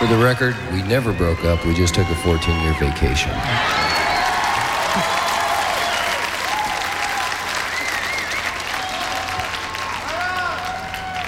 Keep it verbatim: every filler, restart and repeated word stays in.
For the record, we never broke up. We just took a fourteen-year vacation.